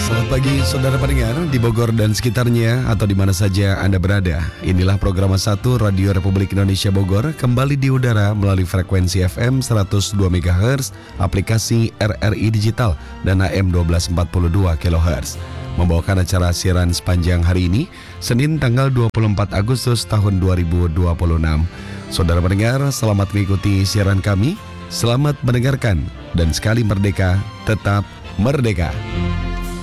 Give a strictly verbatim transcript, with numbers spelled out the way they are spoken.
Selamat pagi saudara pendengar di Bogor dan sekitarnya atau di mana saja Anda berada. Inilah program satu Radio Republik Indonesia Bogor kembali di udara melalui frekuensi F M seratus dua megahertz, aplikasi R R I Digital dan A M dua belas empat puluh dua kilohertz. Membawakan acara siaran sepanjang hari ini, Senin tanggal dua puluh empat Agustus tahun dua ribu dua puluh enam. Saudara pendengar, selamat mengikuti siaran kami, selamat mendengarkan, dan sekali merdeka, tetap merdeka.